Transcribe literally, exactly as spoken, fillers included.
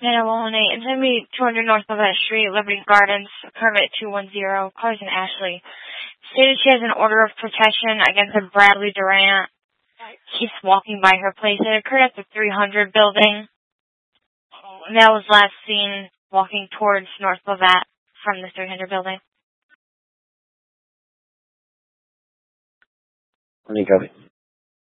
nine one one eight. It's going to be two hundred North Levette Street, Liberty Gardens, permit two one zero. Cars in Ashley. Stated she has an order of protection against a Bradley Durant. He's walking by her place. It occurred at the three hundred building. Male was last seen walking towards North Levette from the three hundred building. Let me go.